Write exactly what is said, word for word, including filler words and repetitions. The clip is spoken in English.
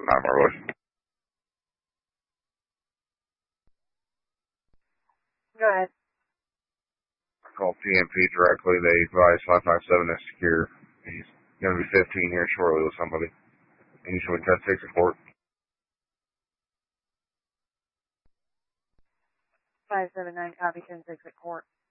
nine more Bush. Go ahead. I called P M P directly. They advised five five seven is secure. He's going to be fifteen here shortly with somebody. And you should cut six at court. five seven nine, copy, ten six at court.